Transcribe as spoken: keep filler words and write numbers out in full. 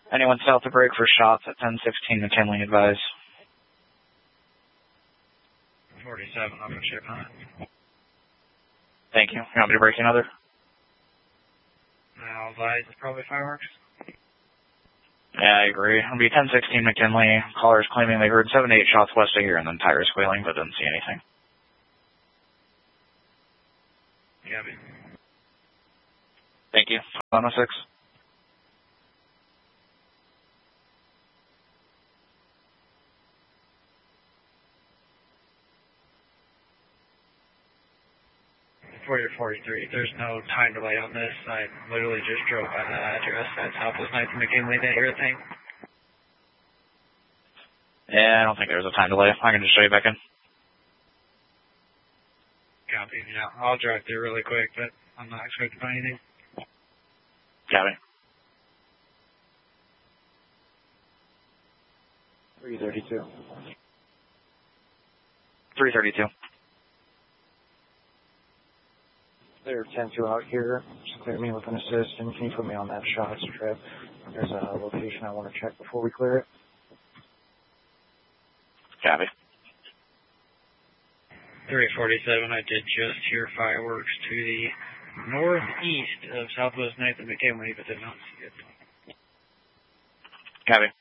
Anyone south of break for shots at ten sixteen McKinley, advise. forty-seven, I'm going to check on it. Thank you. You want me to break another? I'll advise it's probably fireworks. Yeah, I agree. It'll be ten sixteen McKinley. Callers claiming they heard seven eight shots west of here and then tires squealing, but didn't see anything. Copy. Thank you. one oh six. For your forty-three, there's no time delay on this. I literally just drove by that address at Southwest ninth and McKinley. Didn't hear a thing. Yeah, I don't think there was a time delay. I can just show you back in. Copy. Yeah, I'll drive through really quick, but I'm not expecting to find anything. Copy. three thirty-two. three thirty-two. There, ten two out here. Just clear me with an assist, and can you put me on that shots trip? There's a location I want to check before we clear it. Copy. three forty-seven, I did just hear fireworks to the northeast of Southwest ninth and McKinley, but did not see it. Copy.